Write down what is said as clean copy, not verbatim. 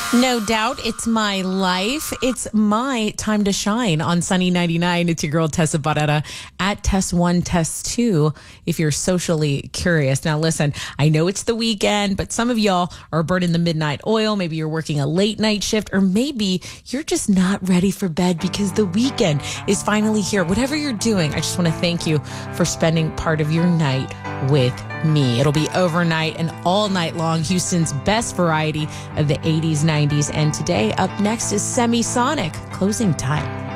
No doubt. It's my life. It's my time to shine on Sunny 99. It's your girl, Tessa Barrera, at Tess1, Tess2, if you're socially curious. Now, listen, I know it's the weekend, but some of y'all are burning the midnight oil. Maybe you're working a late night shift, or maybe you're just not ready for bed because the weekend is finally here. Whatever you're doing, I just want to thank you for spending part of your night with me. It'll be overnight and all night long, Houston's best variety of the 80s, 90s, and today up next is Semisonic, Closing Time.